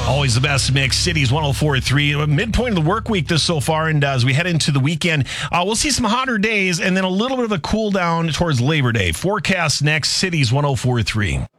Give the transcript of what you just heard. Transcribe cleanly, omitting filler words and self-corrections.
Always the best mix. Cities 104.3. Midpoint of the work week this so far. And as we head into the weekend, we'll see some hotter days and then a little bit of a cool down towards Labor Day. Forecast next. Cities 104.3.